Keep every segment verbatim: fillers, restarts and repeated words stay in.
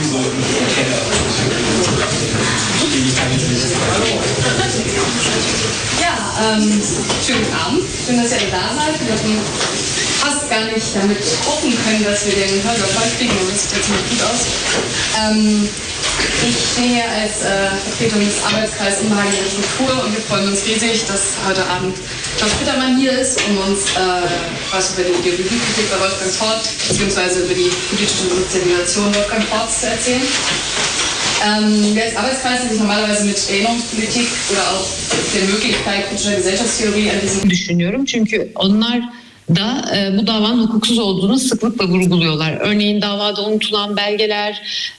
Ja, ähm, schönen Abend. Schön, dass ihr da seid. Wir hatten fast gar nicht damit hoffen können, dass wir den Hörsaal voll kriegen, aber das sieht jetzt ziemlich gut aus. Ähm, ich stehe hier als äh, Vertretung des Arbeitskreises Umwelt und Struktur und wir freuen uns riesig, dass heute Abend Klaus Bittermann hier ist, um uns äh, was über die Ideologiekritik bei Wolfgang Ford bzw. über die politische Sozialisation Wolfgang Fords zu erzählen. Ähm, wir als Arbeitskreis sind sich normalerweise mit Erinnerungspolitik oder auch der Möglichkeit kritischer Gesellschaftstheorie an diesem düşünüyorum. Çünkü onlar da e, bu davanın hukuksuz olduğunu sıklıkla vurguluyorlar. Örneğin davada unutulan belgeler,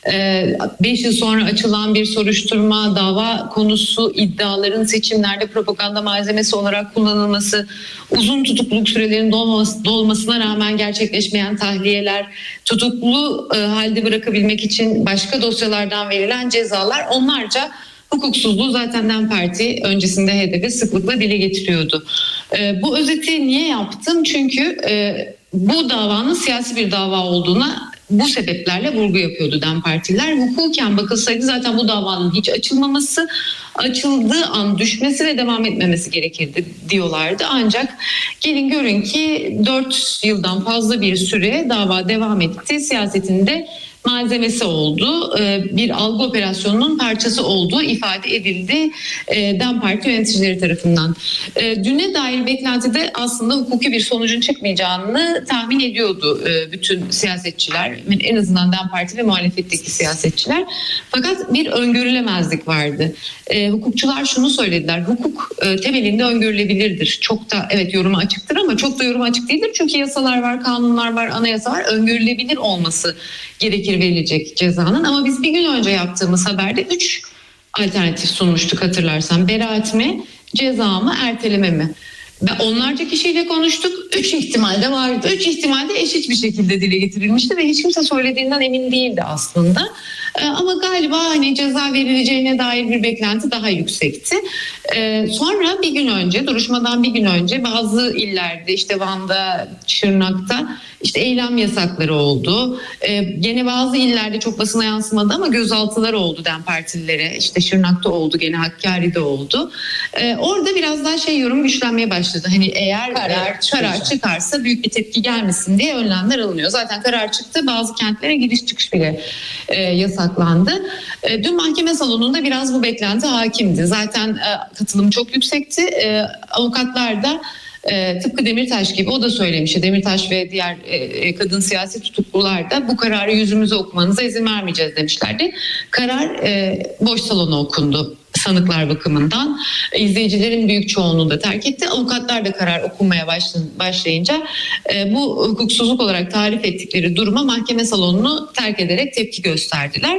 beş yıl sonra açılan bir soruşturma, dava konusu iddiaların seçimlerde propaganda malzemesi olarak kullanılması, uzun tutukluluk sürelerinin dolması, dolmasına rağmen gerçekleşmeyen tahliyeler, tutuklu e, halde bırakabilmek için başka dosyalardan verilen cezalar, onlarca hukuksuzluğu zaten DEM Parti öncesinde H D P sıklıkla dile getiriyordu. E, bu özeti niye yaptım? Çünkü e, bu davanın siyasi bir dava olduğuna bu sebeplerle vurgu yapıyordu DEM Partililer. Hukuken bakılsaydı zaten bu davanın hiç açılmaması, açıldığı an düşmesi ve devam etmemesi gerekirdi diyorlardı. Ancak gelin görün ki dört yıldan fazla bir süre dava devam etti. Siyasetinde malzemesi oldu, bir algı operasyonunun parçası olduğu ifade edildi DEM Parti yöneticileri tarafından. Düne dair beklentide aslında hukuki bir sonucun çıkmayacağını tahmin ediyordu bütün siyasetçiler, en azından DEM Parti ve muhalefetteki siyasetçiler. Fakat bir öngörülemezlik vardı. Hukukçular şunu söylediler: hukuk temelinde öngörülebilirdir. Çok da evet yoruma açıktır ama çok da yoruma açık değildir. Çünkü yasalar var, kanunlar var, anayasa var. Öngörülebilir olması gerekir verilecek cezanın. Ama biz bir gün önce yaptığımız haberde üç alternatif sunmuştuk, hatırlarsan. Beraat mi, ceza mı, erteleme mi? Ve onlarca kişiyle konuştuk. Üç ihtimal de vardı. Üç ihtimal de eşit bir şekilde dile getirilmişti ve hiç kimse söylediğinden emin değildi aslında. Ee, ama galiba hani ceza verileceğine dair bir beklenti daha yüksekti. Ee, sonra bir gün önce, duruşmadan bir gün önce bazı illerde, işte Van'da, Şırnak'ta işte eylem yasakları oldu. Ee, gene bazı illerde çok basına yansımadı ama gözaltılar oldu DEM Partililere. İşte Şırnak'ta oldu, gene Hakkari'de oldu. Ee, orada biraz daha şey yorum güçlenmeye başladı. Hani eğer karar, karar çıkarsa büyük bir tepki gelmesin diye önlemler alınıyor. Zaten karar çıktı, bazı kentlere giriş çıkış bile e, yasaklandı. E, dün mahkeme salonunda biraz bu beklenti hakimdi. Zaten e, katılım çok yüksekti. E, avukatlar da E, tıpkı Demirtaş gibi, o da söylemişti. Demirtaş ve diğer e, kadın siyasi tutuklular da bu kararı yüzümüze okumanıza izin vermeyeceğiz demişlerdi. Karar e, boş salona okundu sanıklar bakımından. İzleyicilerin büyük çoğunluğu da terk etti. Avukatlar da karar okunmaya başlayınca e, bu hukuksuzluk olarak tarif ettikleri duruma mahkeme salonunu terk ederek tepki gösterdiler.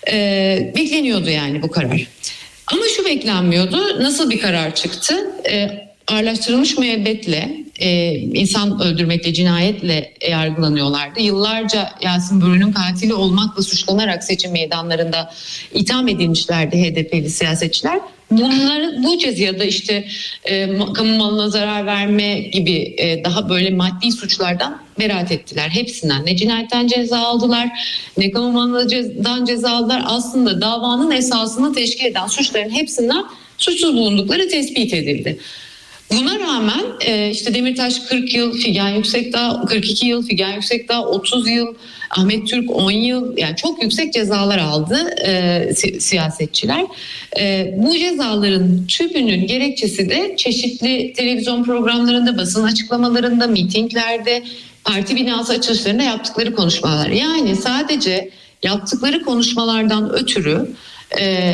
E, bekleniyordu yani bu karar. Ama şu beklenmiyordu. Nasıl bir karar çıktı? E, Ağırlaştırılmış müebbetle, e, insan öldürmekle, cinayetle yargılanıyorlardı. Yıllarca Yasin Börü'nün katili olmakla suçlanarak seçim meydanlarında itham edilmişlerdi H D P'li siyasetçiler. Bunları bu ceza ya da işte e, kamu malına zarar verme gibi e, daha böyle maddi suçlardan beraat ettiler. Hepsinden, ne cinayetten ceza aldılar, ne kamu malından ceza aldılar. Aslında davanın esasını teşkil eden suçların hepsinden suçsuz bulundukları tespit edildi. Buna rağmen işte Demirtaş kırk yıl, Figen Yüksekdağ kırk iki yıl, Figen Yüksekdağ otuz yıl, Ahmet Türk on yıl, yani çok yüksek cezalar aldı e, siyasetçiler. E, bu cezaların tümünün gerekçesi de çeşitli televizyon programlarında, basın açıklamalarında, mitinglerde, parti binası açılışlarında yaptıkları konuşmalar. Yani sadece yaptıkları konuşmalardan ötürü e,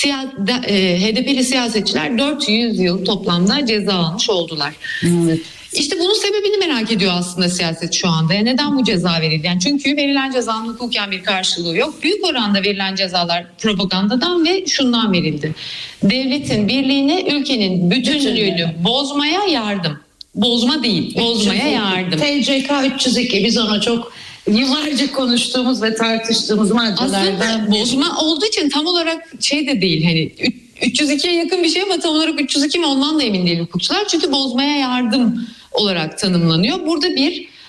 H D P'li siyasetçiler dört yüz yıl toplamda ceza almış oldular. Evet. İşte bunun sebebini merak ediyor aslında siyaset şu anda. Yani neden bu ceza verildi? Yani çünkü verilen cezanın hukuken bir karşılığı yok. Büyük oranda verilen cezalar propagandadan ve şundan verildi: devletin birliğine, ülkenin bütünlüğünü bozmaya yardım. Bozma değil, bozmaya yardım. T C K üç yüz iki, biz ona çok yıllarca konuştuğumuz ve tartıştığımız maddelerden. Aslında bozma olduğu için tam olarak şey de değil, hani üç yüz ikiye yakın bir şey ama tam olarak üç yüz iki mi ondan da emin değil hukukçular. Çünkü bozmaya yardım olarak tanımlanıyor. Burada bir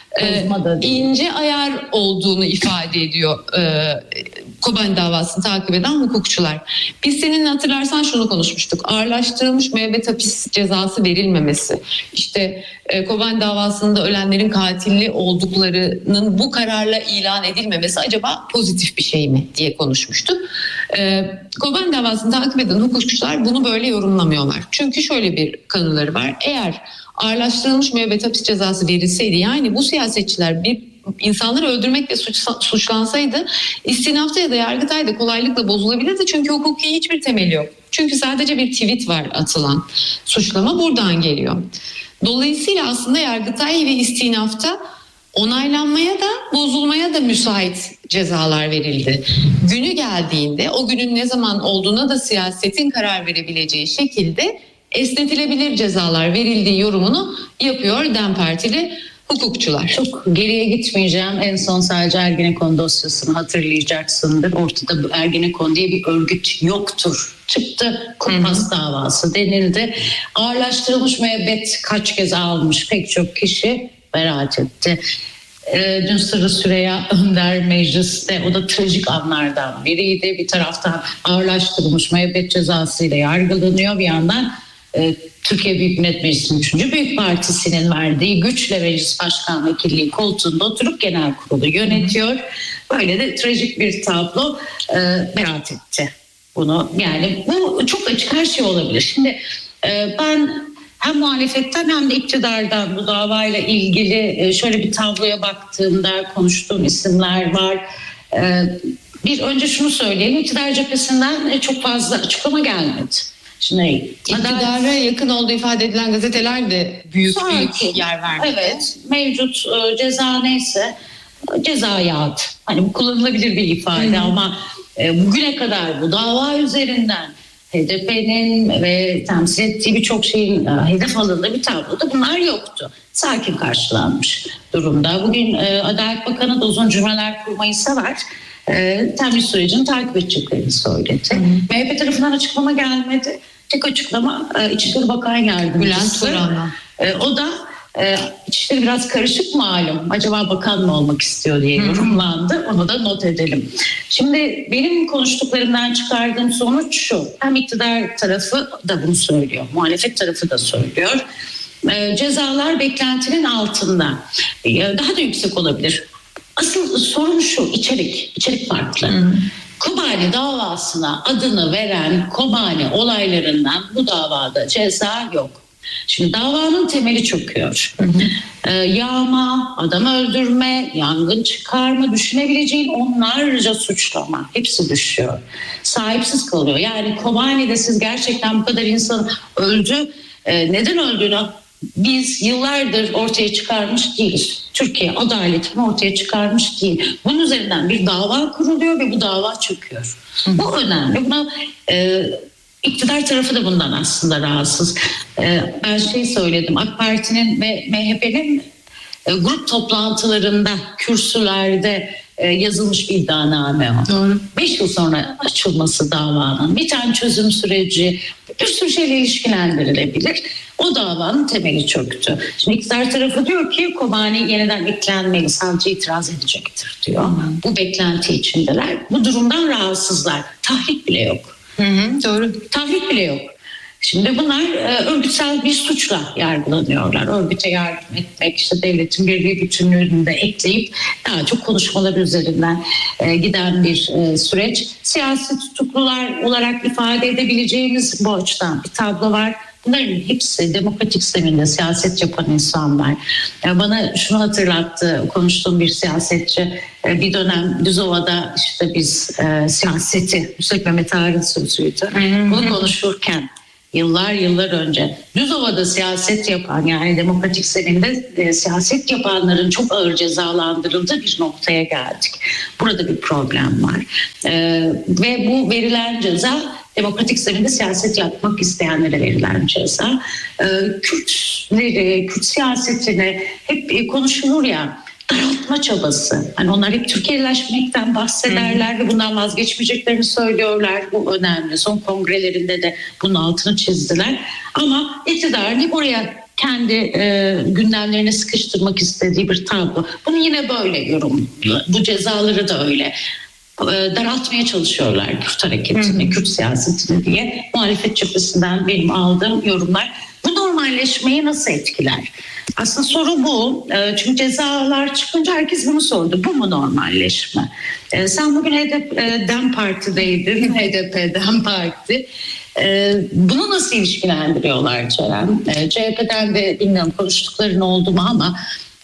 e, Kazma da değil. ince ayar olduğunu ifade ediyor e, Kobani davasını takip eden hukukçular. Biz seninle hatırlarsan şunu konuşmuştuk. Ağırlaştırılmış müebbet hapis cezası verilmemesi. İşte e, Kobani davasında ölenlerin katilli olduklarının bu kararla ilan edilmemesi acaba pozitif bir şey mi diye konuşmuştuk. E, Kobani davasını takip eden hukukçular bunu böyle yorumlamıyorlar. Çünkü şöyle bir kanıları var. Eğer ağırlaştırılmış müebbet hapis cezası verilseydi, yani bu siyasetçiler bir insanları öldürmekle suç, suçlansaydı istinafta ya da yargıtayda kolaylıkla bozulabilirdi. Çünkü hukuki hiçbir temeli yok. Çünkü sadece bir tweet var atılan. Suçlama buradan geliyor. Dolayısıyla aslında yargıtay ve istinafta onaylanmaya da bozulmaya da müsait cezalar verildi. Günü geldiğinde o günün ne zaman olduğuna da siyasetin karar verebileceği şekilde esnetilebilir cezalar verildiği yorumunu yapıyor DEM Partili hukukçular. Çok geriye gitmeyeceğim. En son sadece Ergenekon dosyasını hatırlayacaksındır. Ortada Ergenekon diye bir örgüt yoktur. Çıktı, kumpas davası denildi. Ağırlaştırılmış müebbet kaç kez almış pek çok kişi beraat etti. Ee, dün Sırrı Süreyya Önder mecliste, o da trajik anlardan biriydi. Bir taraftan ağırlaştırılmış müebbet cezasıyla yargılanıyor, bir yandan e, Türkiye Büyük Millet Meclisi'nin üçüncü Büyük Partisi'nin verdiği güçle meclis başkan vekilliği koltuğunda oturup genel kurulu yönetiyor. Böyle de trajik bir tablo, e, beraat etti bunu. Yani bu çok açık, her şey olabilir. Şimdi e, ben hem muhalefetten hem de iktidardan bu davayla ilgili şöyle bir tabloya baktığımda konuştuğum isimler var. Bir önce şunu söyleyelim, iktidar cephesinden çok fazla açıklama gelmedi. Şimdi İktidara yakın olduğu ifade edilen gazeteler de büyük Sanki, büyük yer vermedi. Evet, mevcut ceza neyse ceza yağdı. Hani bu kullanılabilir bir ifade, Hı. ama bugüne kadar bu dava üzerinden H D P'nin ve temsil ettiği birçok şeyin hedef alındığı bir tabloda bunlar yoktu. Sakin karşılanmış durumda. Bugün e, Adalet Bakanı da uzun cümleler kurmayı sever. E, temsil sürecini takip edeceklerini söyledi. M H P tarafından açıklama gelmedi. Tek açıklama e, İçişleri Bakan Yardımcısı. Bülent Turan'la. E, o da e, İçişleri biraz karışık malum. Acaba bakan mı olmak istiyor diye yorumlandı. Onu da not edelim. Şimdi benim konuştuklarımdan çıkardığım sonuç şu. Hem iktidar tarafı da bunu söylüyor. Muhalefet tarafı da söylüyor. E, cezalar beklentinin altında. E, daha da yüksek olabilir. Asıl sorun şu, içerik. İçerik farklı. Hı. Kobani davasına adını veren Kobani olaylarından bu davada ceza yok. Şimdi davanın temeli çöküyor. Hı hı. Ee, yağma, adam öldürme, yangın çıkarma, düşünebileceğin onlarca suçlama hepsi düşüyor. Sahipsiz kalıyor. Yani Kobani'de siz gerçekten bu kadar insan öldü. Ee, neden öldüğünü biz yıllardır ortaya çıkarmış değiliz. Türkiye adaletini ortaya çıkarmış değil. Bunun üzerinden bir dava kuruluyor ve bu dava çöküyor. Hı. Bu önemli. Buna e, İktidar tarafı da bundan aslında rahatsız. Ee, ben şey söyledim, AK Parti'nin ve M H P'nin e, grup toplantılarında, kürsülerde e, yazılmış bir iddianame o. Doğru. Beş yıl sonra açılması davanın, bir tane çözüm süreci, bir sürü şeyle ilişkilendirilebilir. O davanın temeli çöktü. Şimdi iktidar tarafı diyor ki Kobani yeniden eklenmeli, savcı itiraz edecektir diyor. Hmm. Bu beklenti içindeler. Bu durumdan rahatsızlar. Tahrik bile yok. Hı hı, doğru. Tahrik bile yok. Şimdi bunlar e, örgütsel bir suçla yargılanıyorlar. Örgüte yardım etmek, işte devletin birliği bütünlüğünü de ekleyip daha çok konuşmalar üzerinden e, giden bir e, süreç. Siyasi tutuklular olarak ifade edebileceğimiz bu açıdan bir tablo var. Bunların hepsi demokratik zeminde siyaset yapan insanlar. Yani bana şunu hatırlattı, konuştuğum bir siyasetçi, bir dönem Düzova'da işte biz e, siyaseti, Hüseyin Mehmet Ağar'ın sözüydü. Bunu konuşurken yıllar yıllar önce Düzova'da siyaset yapan, yani demokratik zeminde e, siyaset yapanların çok ağır cezalandırıldığı bir noktaya geldik. Burada bir problem var. E, ve bu verilen ceza demokratik zeminde siyaset yapmak isteyenlere verilen ceza. Ee, Kürtleri, Kürt siyasetini hep konuşulur ya, daraltma çabası. Hani onlar hep Türkiye'leşmekten bahsederler hmm. ve bundan vazgeçmeyeceklerini söylüyorlar. Bu önemli. Son kongrelerinde de bunun altını çizdiler. Ama iktidar hep oraya kendi e, gündemlerine sıkıştırmak istediği bir tablo. Bunu yine böyle yorumluyor. Bu cezaları da öyle. Daraltmaya çalışıyorlar Kürt hareketini, hmm. Kürt siyasetini diye muhalefet cephesinden benim aldığım yorumlar. Bu normalleşmeyi nasıl etkiler? Aslında soru bu. Çünkü cezalar çıkınca herkes bunu sordu. Bu mu normalleşme? Sen bugün H D P, DEM Parti'deydin. H D P, DEM Parti. Bunu nasıl ilişkilendiriyorlar Ceren? C H P'den de bilmiyorum konuştukların oldu mu ama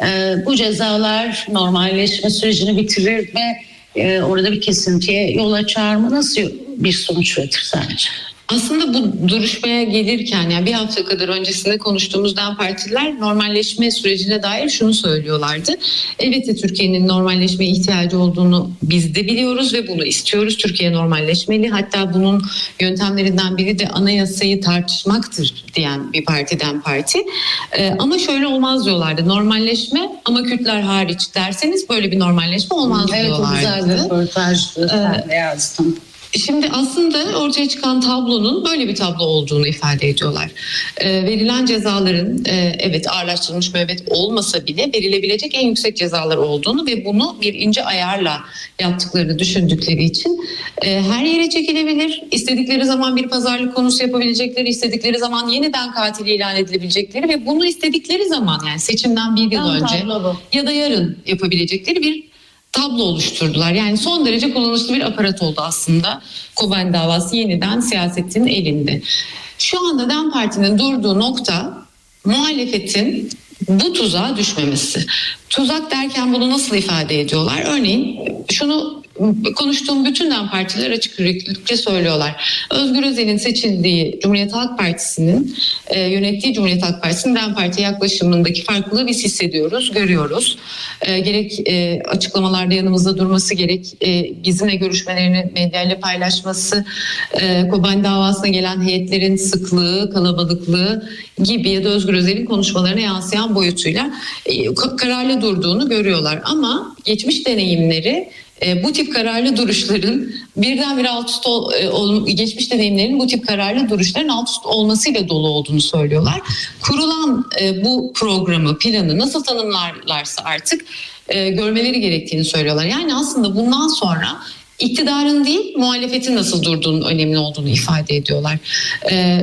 bu cezalar normalleşme sürecini bitirir mi? Orada bir kesintiye yol açar mı? Nasıl bir sonuç üretir sence? Aslında bu duruşmaya gelirken, yani bir hafta kadar öncesinde konuştuğumuz DEM partiler normalleşme sürecine dair şunu söylüyorlardı. Elbette Türkiye'nin normalleşmeye ihtiyacı olduğunu biz de biliyoruz ve bunu istiyoruz. Türkiye normalleşmeli. Hatta bunun yöntemlerinden biri de anayasayı tartışmaktır diyen bir parti DEM Parti. Ee, ama şöyle olmaz diyorlardı. Normalleşme ama Kürtler hariç derseniz böyle bir normalleşme olmaz evet, diyorlardı. Evet, o güzel bir röportajdı. Sen de yazdın. Şimdi aslında ortaya çıkan tablonun böyle bir tablo olduğunu ifade ediyorlar. E, verilen cezaların e, evet ağırlaştırılmış müebbet olmasa bile verilebilecek en yüksek cezalar olduğunu ve bunu bir ince ayarla yaptıklarını düşündükleri için e, her yere çekilebilir. İstedikleri zaman bir pazarlık konusu yapabilecekleri, istedikleri zaman yeniden katil ilan edilebilecekleri ve bunu istedikleri zaman, yani seçimden bir yıl Tam önce ya da yarın yapabilecekleri bir tablo oluşturdular. Yani son derece kullanışlı bir aparat oldu aslında. Kobani davası yeniden siyasetin elinde. Şu anda DEM Parti'nin durduğu nokta muhalefetin bu tuzağa düşmemesi. Tuzak derken bunu nasıl ifade ediyorlar? Örneğin şunu konuştuğum bütün DEM partiler açık yüreklilikle söylüyorlar. Özgür Özel'in seçildiği Cumhuriyet Halk Partisi'nin e, yönettiği Cumhuriyet Halk Partisi'nin DEM Parti'ye yaklaşımındaki farklılığı biz hissediyoruz, görüyoruz. E, gerek e, açıklamalarda yanımızda durması, gerek e, bizimle görüşmelerini medyayla paylaşması, e, Kobani davasına gelen heyetlerin sıklığı, kalabalıklığı gibi ya da Özgür Özel'in konuşmalarına yansıyan boyutuyla e, kararlı durduğunu görüyorlar. Ama geçmiş deneyimleri E, bu tip kararlı duruşların birdenbire alt üst ol, e, ol, geçmiş deneyimlerin bu tip kararlı duruşların alt üst olmasıyla dolu olduğunu söylüyorlar. Kurulan e, bu programı, planı nasıl tanımlarlarsa artık e, görmeleri gerektiğini söylüyorlar. Yani aslında bundan sonra iktidarın değil, muhalefetin nasıl durduğunun önemli olduğunu ifade ediyorlar. E,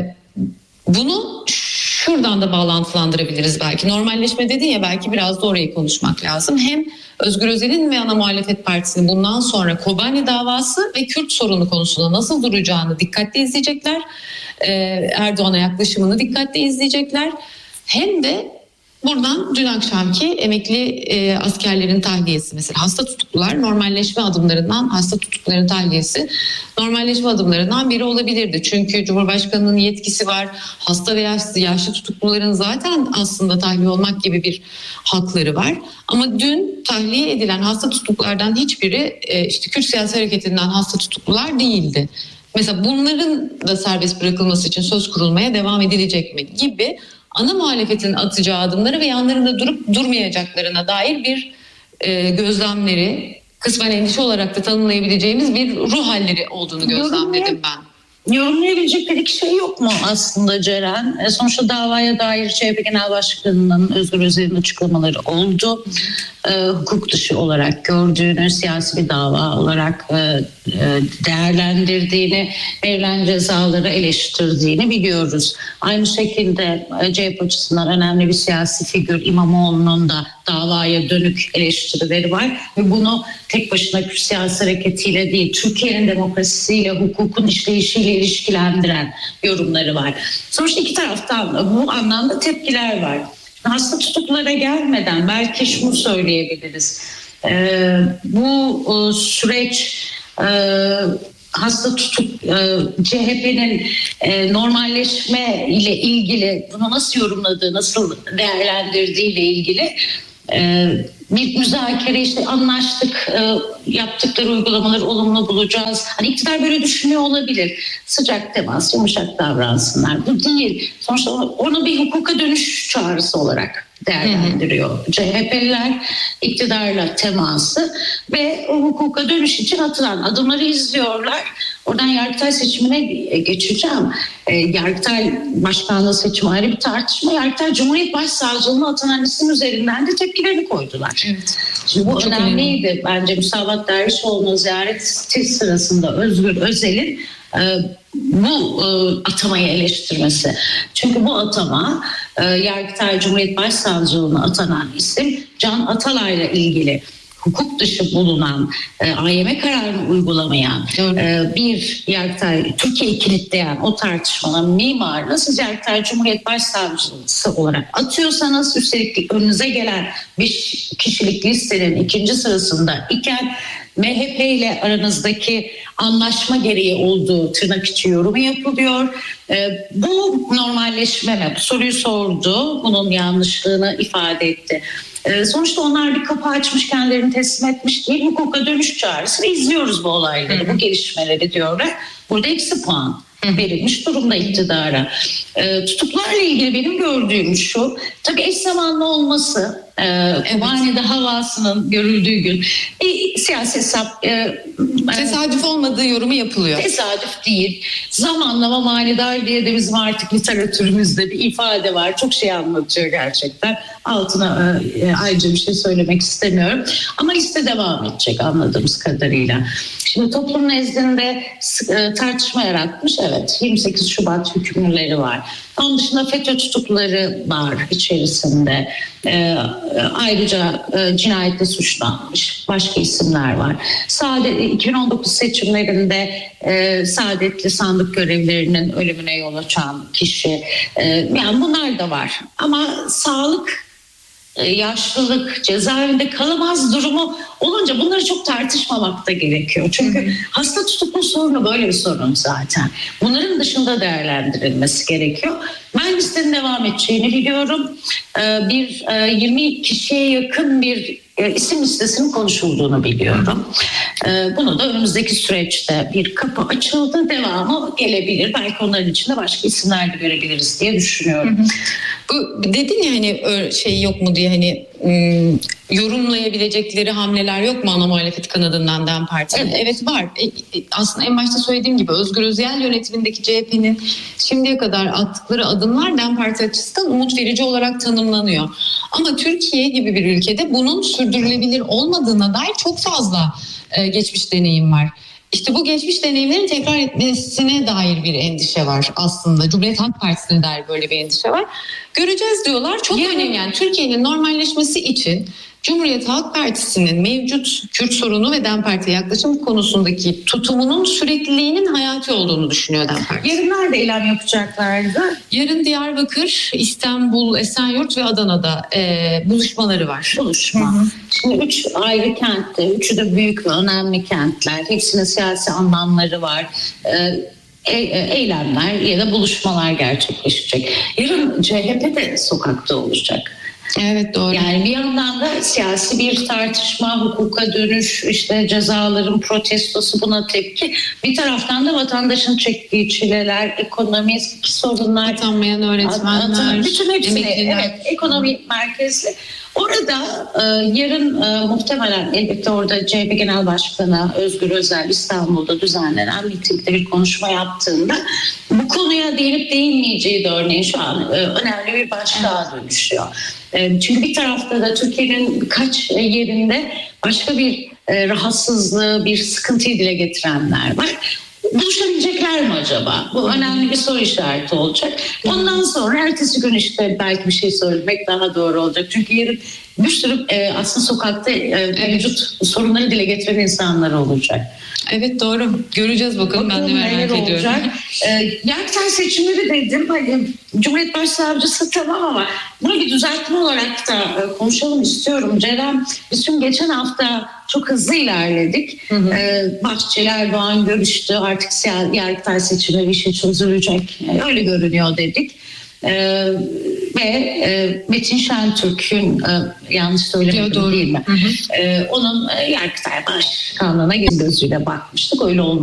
bunu şuradan da bağlantılandırabiliriz belki. Normalleşme dedin ya, belki biraz da orayı konuşmak lazım. Hem Özgür Özel'in ve ana muhalefet partisinin bundan sonra Kobani davası ve Kürt sorunu konusunda nasıl duracağını dikkatli izleyecekler. Ee, Erdoğan'a yaklaşımını dikkatli izleyecekler. Hem de buradan dün akşamki emekli e, askerlerin tahliyesi, mesela hasta tutuklular normalleşme adımlarından, hasta tutukluların tahliyesi normalleşme adımlarından biri olabilirdi. Çünkü Cumhurbaşkanı'nın yetkisi var. Hasta veya yaşlı tutukluların zaten aslında tahliye olmak gibi bir hakları var. Ama dün tahliye edilen hasta tutuklulardan hiçbiri e, işte Kürt siyasi hareketinden hasta tutuklular değildi. Mesela bunların da serbest bırakılması için söz kurulmaya devam edilecek mi gibi ana muhalefetin atacağı adımları ve yanlarında durup durmayacaklarına dair bir e, gözlemleri, kısmen endişe olarak da tanımlayabileceğimiz bir ruh halleri olduğunu gözlemledim ben. Yorumlayabilecek bir iki şey yok mu aslında Ceren? E, sonuçta davaya dair C H P Genel Başkanı'nın Özgür Özel'in açıklamaları oldu. E, hukuk dışı olarak gördüğünü, siyasi bir dava olarak e, e, değerlendirdiğini, verilen cezaları eleştirdiğini biliyoruz. Aynı şekilde e, C H P açısından önemli bir siyasi figür İmamoğlu'nun da davaya dönük eleştirileri var. Ve bunu tek başına Kürt siyasi hareketiyle değil, Türkiye'nin demokrasisiyle, hukukun işleyişiyle ilişkilendiren yorumları var. Sonuçta iki taraftan da bu anlamda tepkiler var. Hasta tutuklulara gelmeden belki şunu söyleyebiliriz. Ee, bu e, süreç e, hasta tutuk e, C H P'nin e, normalleşme ile ilgili bunu nasıl yorumladığı, nasıl değerlendirdiği ile ilgili e, bir müzakere, işte anlaştık, e, yaptıkları uygulamaları olumlu bulacağız. Hani iktidar böyle düşünüyor olabilir. Sıcak temas, yumuşak davransınlar. Bu değil. Sonuçta onu bir hukuka dönüş çağrısı olarak değerlendiriyor. Hı hı. C H P'liler iktidarla teması ve o hukuka dönüş için atılan adımları izliyorlar. Oradan Yargıtay seçimine geçeceğim. E, Yargıtay başkanlığı seçimi ayrı bir tartışma. Yargıtay Cumhuriyet Başsavcılığına atanan isim üzerinden de tepkilerini koydular. Evet. Şimdi bu Çok önemliydi. önemli. Bence Müsavat Dervişoğlu'nun ziyareti sırasında Özgür Özel'in e, bu e, atamayı eleştirmesi. Çünkü bu atama e, Yargıtay Cumhuriyet Başsavcılığına atanan isim Can Atalay'la ilgili hukuk dışı bulunan, e, A Y M kararını uygulamayan, e, bir Yargıtay Türkiye'yi kilitleyen o tartışmanın mimarını siz Yargıtay Cumhuriyet Başsavcısı olarak atıyorsanız, üstelik önünüze gelen bir kişilik listenin ikinci sırasında iken M H P ile aranızdaki anlaşma gereği olduğu tırnak içi yorumu yapılıyor. E, bu normalleşme mi? Bu soruyu sordu. Bunun yanlışlığını ifade etti. E, sonuçta onlar bir kapı açmış, kendilerini teslim etmiş değil. Hukuka dönüş çağrısı ve izliyoruz bu olayları, bu gelişmeleri diyorlar. Burada eksi puan verilmiş durumda iktidara. E, tutuklarla ilgili benim gördüğüm şu, tabii eş zamanlı olması, e, Kobani'de havasının görüldüğü gün bir siyasi hesap, e, Tesadüf olmadığı yorumu yapılıyor. tesadüf değil. Zamanlama manidar diye de bizim artık literatürümüzde bir ifade var. Çok şey anlatıyor gerçekten. Altına e, ayrıca bir şey söylemek istemiyorum. Ama liste devam edecek anladığımız kadarıyla. Şimdi toplum nezdinde e, tartışma yaratmış. Evet, yirmi sekiz Şubat hükümlüleri var. Onun dışında FETÖ tutukları var içerisinde. E, ayrıca e, cinayetle suçlanmış başka isimler var. Saadet, iki bin on dokuz seçimlerinde e, Saadetli sandık görevlilerinin ölümüne yol açan kişi. E, yani bunlar da var. Ama sağlık, yaşlılık, cezaevinde kalamaz durumu olunca bunları çok tartışmamak da gerekiyor. Çünkü hı hı. hasta tutuklu sorunu böyle bir sorun zaten. Bunların dışında değerlendirilmesi gerekiyor. Ben listenin devam edeceğini biliyorum. Bir yirmi kişiye yakın bir isim listesinin konuşulduğunu biliyorum. Bunu da önümüzdeki süreçte bir kapı açıldı, devamı gelebilir. Belki onların içinde başka isimler de görebiliriz diye düşünüyorum. Hı hı. Bu dedin ya hani şey yok mu diye, hani ım, yorumlayabilecekleri hamleler yok mu ana muhalefet kanadından DEM Parti'nin? Evet. evet var. E, e, aslında en başta söylediğim gibi Özgür Özel yönetimindeki C H P'nin şimdiye kadar attıkları adımlar DEM Parti açısından umut verici olarak tanımlanıyor. Ama Türkiye gibi bir ülkede bunun sürdürülebilir olmadığına dair çok fazla e, geçmiş deneyim var. İşte bu geçmiş deneyimlerin tekrar etmesine dair bir endişe var aslında. Cumhuriyet Halk Partisi'ne dair böyle bir endişe var. Göreceğiz diyorlar. Çok yani, önemli. Yani Türkiye'nin normalleşmesi için Cumhuriyet Halk Partisi'nin mevcut Kürt sorunu ve DEM Parti'ye yaklaşım konusundaki tutumunun sürekliliğinin hayati olduğunu düşünüyor DEM Parti. Yarın nerede eylem yapacaklardı? Yarın Diyarbakır, İstanbul, Esenyurt ve Adana'da e, buluşmaları var. Buluşma. Hı hı. Şimdi üç ayrı kentte, üçü de büyük ve önemli kentler. Hepsinin siyasi anlamları var. E, eylemler ya da buluşmalar gerçekleşecek. Yarın C H P de sokakta olacak. Evet, doğru. Yani bir yandan da siyasi bir tartışma, hukuka dönüş, işte cezaların protestosu, buna tepki. Bir taraftan da vatandaşın çektiği çileler, ekonomik sorunlar, atanmayan öğretmenler, bütün hepsini, emekliler. Evet, ekonomi merkezli. Orada e, yarın e, muhtemelen elbette orada C H P Genel Başkanı Özgür Özel İstanbul'da düzenlenen mitingde bir konuşma yaptığında bu konuya değinip değinmeyeceği de örneğin şu an e, önemli bir başlığa dönüşüyor. E, çünkü bir tarafta da Türkiye'nin birkaç yerinde başka bir e, rahatsızlığı, bir sıkıntıyı dile getirenler var. Buluşabilecekler mi acaba? Bu önemli bir soru işareti olacak. Ondan sonra ertesi gün işte belki bir şey söylemek daha doğru olacak. Çünkü yarın bir sürü e, aslında sokakta e, mevcut sorunları dile getiren insanlar olacak. Evet, doğru. Göreceğiz bakalım. bakalım ben de merak ediyorum. Olacak. E, Yargıtay seçimleri dedim. Hani, Cumhuriyet Başsavcısı tamam ama bunu bir düzeltme olarak da e, konuşalım istiyorum. Ceren, biz şimdi geçen hafta çok hızlı ilerledik. Hı hı. E, Bahçeli Doğan görüştü. Artık Yargıtay seçimleri işi çözülecek. E, öyle görünüyor dedik. Ee, ve e, Metin Şentürk'ün e, yanlış söylemedim değil mi? Hı hı. E, onun e, Yargıtay Başkanlığı'na gözüyle bakmıştık. Öyle olmadı.